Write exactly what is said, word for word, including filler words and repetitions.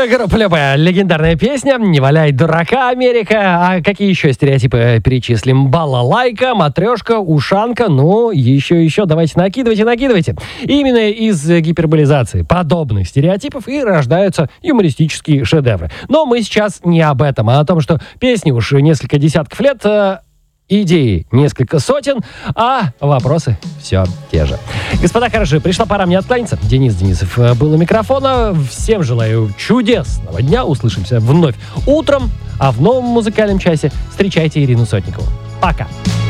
Группа Любэ. Легендарная песня «Не валяй дурака, Америка». А какие еще стереотипы перечислим? Балалайка, матрешка, ушанка. Ну, еще, еще. Давайте накидывайте, накидывайте. Именно из гиперболизации подобных стереотипов и рождаются юмористические шедевры. Но мы сейчас не об этом, а о том, что песни уж несколько десятков лет... Идеи несколько сотен, а вопросы все те же. Господа хорошие, пришла пора мне откланяться. Денис Денисов был у микрофона. Всем желаю чудесного дня. Услышимся вновь утром, а в новом музыкальном часе встречайте Ирину Сотникову. Пока!